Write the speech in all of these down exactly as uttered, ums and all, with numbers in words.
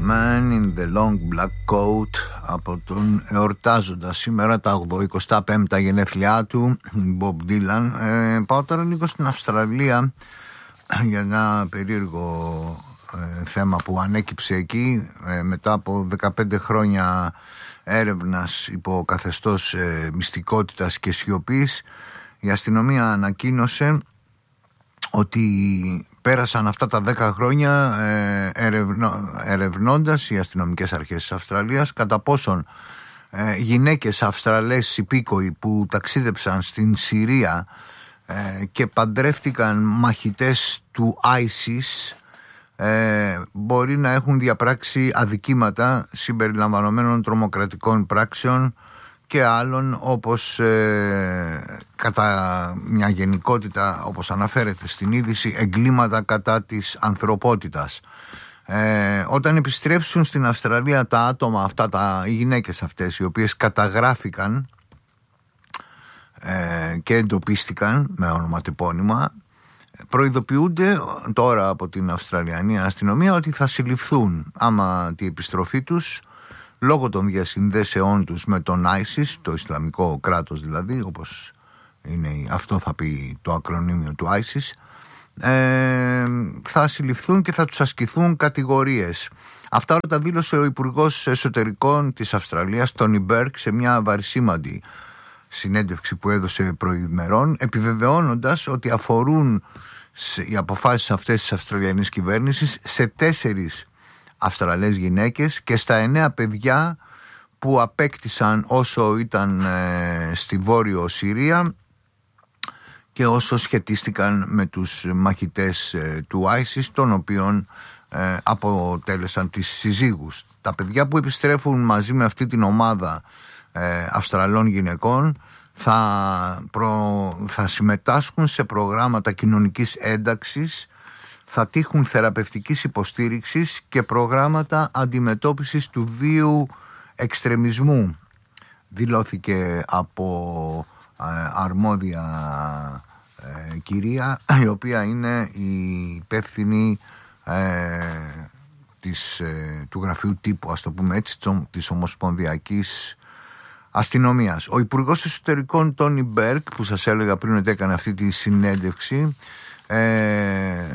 Man in the Long Black Coat από τον εορτάζοντα σήμερα τα εικοστά πέμπτα γενέθλιά του Bob Dylan. ε, Πάω τώρα λίγο στην Αυστραλία για ένα περίεργο ε, θέμα που ανέκυψε εκεί ε, μετά από δεκαπέντε χρόνια έρευνας υπό καθεστώς ε, μυστικότητας και σιωπής. Η αστυνομία ανακοίνωσε ότι πέρασαν αυτά τα δέκα χρόνια ε, ερευνώ, ερευνώντας οι αστυνομικές αρχές της Αυστραλίας κατά πόσον ε, γυναίκες Αυστραλές υπήκοοι που ταξίδεψαν στην Συρία ε, και παντρεύτηκαν μαχητές του άισις ε, μπορεί να έχουν διαπράξει αδικήματα συμπεριλαμβανομένων τρομοκρατικών πράξεων και άλλων, όπως ε, κατά μια γενικότητα, όπως αναφέρεται στην είδηση, εγκλήματα κατά της ανθρωπότητας. Ε, όταν επιστρέψουν στην Αυστραλία τα άτομα αυτά, τα, οι γυναίκες αυτές, οι οποίες καταγράφηκαν ε, και εντοπίστηκαν με ονοματεπώνυμα, προειδοποιούνται τώρα από την Αυστραλιανή αστυνομία ότι θα συλληφθούν άμα τη επιστροφή τους, λόγω των διασυνδέσεών τους με τον άισις, το Ισλαμικό κράτος δηλαδή, όπως είναι, αυτό θα πει το ακρονίμιο του άισις, ε, θα συλληφθούν και θα τους ασκηθούν κατηγορίες. Αυτά όλα τα δήλωσε ο Υπουργός Εσωτερικών της Αυστραλίας, Τόνι Μπέρκ, σε μια βαρισίμαντη συνέντευξη που έδωσε προημερών, επιβεβαιώνοντας ότι αφορούν οι αποφάσεις αυτές της Αυστραλιανής κυβέρνησης σε τέσσερις Αυστραλές γυναίκες και στα εννέα παιδιά που απέκτησαν όσο ήταν ε, στη Βόρειο Συρία και όσο σχετίστηκαν με τους μαχητές ε, του άισις, των οποίων ε, αποτέλεσαν τις συζύγους. Τα παιδιά που επιστρέφουν μαζί με αυτή την ομάδα ε, Αυστραλών γυναικών θα, προ... θα συμμετάσχουν σε προγράμματα κοινωνικής ένταξης, θα τύχουν θεραπευτικής υποστήριξης και προγράμματα αντιμετώπισης του βίου εξτρεμισμού, δηλώθηκε από ε, αρμόδια ε, κυρία, η οποία είναι η υπεύθυνη ε, της, ε, του γραφείου τύπου, ας το πούμε έτσι, της Ομοσπονδιακής Αστυνομίας. Ο Υπουργός Εσωτερικών Τόνι Μπέρκ, που σας έλεγα πριν ότι έκανε αυτή τη συνέντευξη, ε,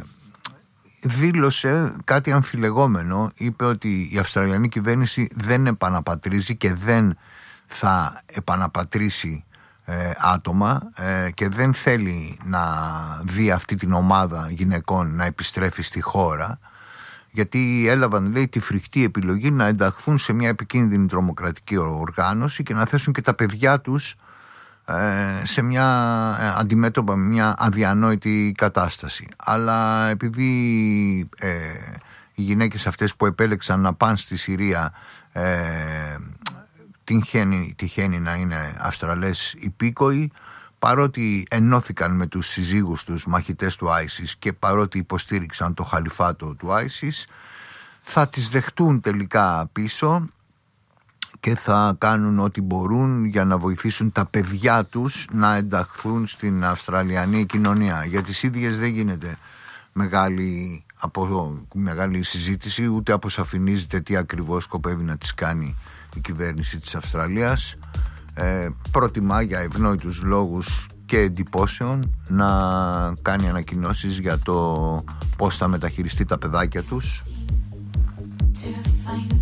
δήλωσε κάτι αμφιλεγόμενο. Είπε ότι η Αυστραλιανή κυβέρνηση δεν επαναπατρίζει και δεν θα επαναπατρίσει ε, άτομα ε, και δεν θέλει να δει αυτή την ομάδα γυναικών να επιστρέφει στη χώρα, γιατί έλαβαν, λέει, τη φρικτή επιλογή να ενταχθούν σε μια επικίνδυνη τρομοκρατική οργάνωση και να θέσουν και τα παιδιά τους σε μια αντιμέτωπα με μια αδιανόητη κατάσταση. Αλλά επειδή ε, οι γυναίκες αυτές που επέλεξαν να πάνε στη Συρία ε, τυχαίνει, τυχαίνει να είναι Αυστραλές υπήκοοι, παρότι ενώθηκαν με τους συζύγους τους μαχητές του άισις και παρότι υποστήριξαν το χαλιφάτο του άισις, θα τις δεχτούν τελικά πίσω και θα κάνουν ό,τι μπορούν για να βοηθήσουν τα παιδιά τους να ενταχθούν στην Αυστραλιανή κοινωνία. Για τις ίδιες δεν γίνεται μεγάλη, από, μεγάλη συζήτηση, ούτε αποσαφηνίζεται τι ακριβώς σκοπεύει να τις κάνει η κυβέρνηση της Αυστραλίας. Ε, προτιμά για ευνόητους λόγους και εντυπώσεων να κάνει ανακοινώσεις για το πώς θα μεταχειριστεί τα παιδάκια τους.